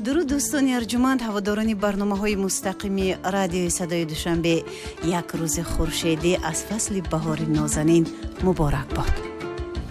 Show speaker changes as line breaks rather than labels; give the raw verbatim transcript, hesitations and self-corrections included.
дуруд дӯстони арҷуманд, ҳаводорони барномаҳои мустақими радиои садои душанбе. Як рӯзи хуршедӣ аз фасли баҳори нозанин муборак бод.